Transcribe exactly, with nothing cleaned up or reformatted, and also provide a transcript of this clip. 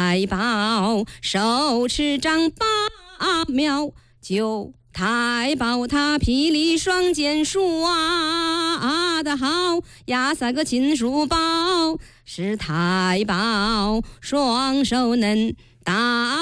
太保手持丈八苗，九太保他霹雳双剑耍得好呀，三个金书包，是太保双手能打